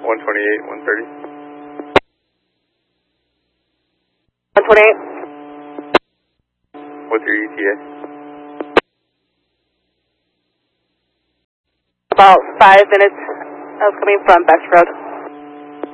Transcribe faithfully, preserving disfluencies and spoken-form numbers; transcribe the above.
one twenty-eight, one thirty. one twenty-eight. What's your E T A? About five minutes. I was coming from Best Road.